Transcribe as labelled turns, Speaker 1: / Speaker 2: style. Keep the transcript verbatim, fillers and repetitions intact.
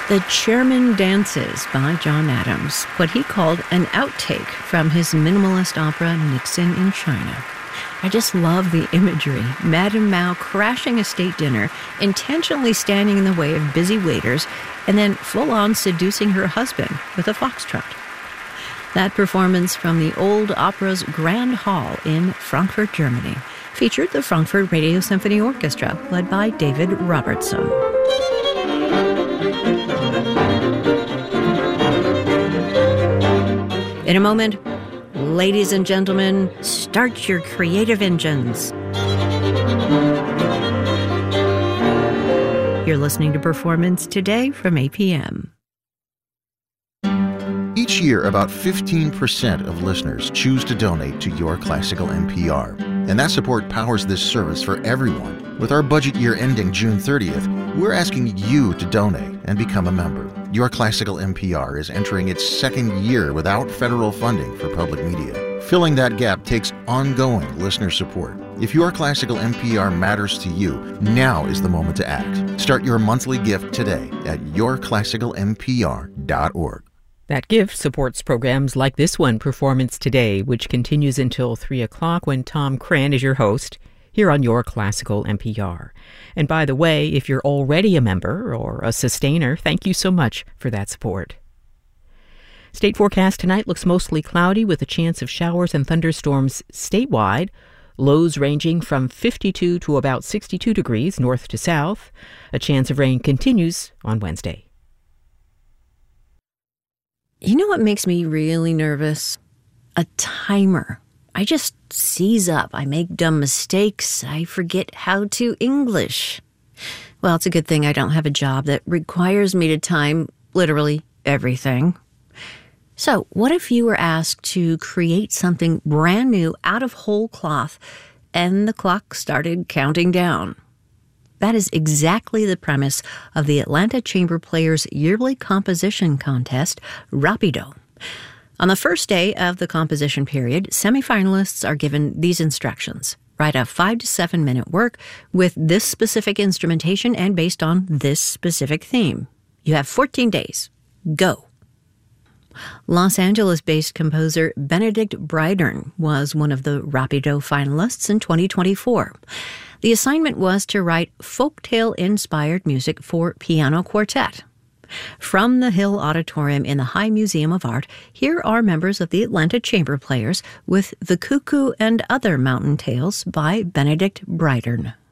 Speaker 1: The Chairman Dances by John Adams, what he called an outtake from his minimalist opera Nixon in China. I just love the imagery. Madame Mao crashing a state dinner, intentionally standing in the way of busy waiters, and then full-on seducing her husband with a foxtrot. That performance from the old opera's Grand Hall in Frankfurt, Germany, featured the Frankfurt Radio Symphony Orchestra, led by David Robertson. In a moment, ladies and gentlemen, start your creative engines. You're listening to Performance Today from A P M.
Speaker 2: Each year, about fifteen percent of listeners choose to donate to Your Classical N P R. And that support powers this service for everyone. With our budget year ending June thirtieth, we're asking you to donate and become a member. Your Classical N P R is entering its second year without federal funding for public media. Filling that gap takes ongoing listener support. If Your Classical N P R matters to you, now is the moment to act. Start your monthly gift today at your classical n p r dot org.
Speaker 3: That gift supports programs like this one, Performance Today, which continues until three o'clock when Tom Cran is your host here on Your Classical N P R. And by the way, if you're already a member or a sustainer, thank you so much for that support. State forecast tonight looks mostly cloudy with a chance of showers and thunderstorms statewide. Lows ranging from fifty-two to about sixty-two degrees north to south. A chance of rain continues on Wednesday.
Speaker 1: You know what makes me really nervous? A timer. I just seize up. I make dumb mistakes. I forget how to English. Well, it's a good thing I don't have a job that requires me to time literally everything. So, what if you were asked to create something brand new out of whole cloth and the clock started counting down? That is exactly the premise of the Atlanta Chamber Players' yearly composition contest, Rapido. On the first day of the composition period, semifinalists are given these instructions. Write a five to seven minute work with this specific instrumentation and based on this specific theme. You have fourteen days. Go. Los Angeles-based composer Benedict Brydern was one of the Rapido finalists in twenty twenty-four. The assignment was to write folktale-inspired music for piano quartet. From the Hill Auditorium in the High Museum of Art, here are members of the Atlanta Chamber Players with The Cuckoo and Other Mountain Tales by Benedict Brydern.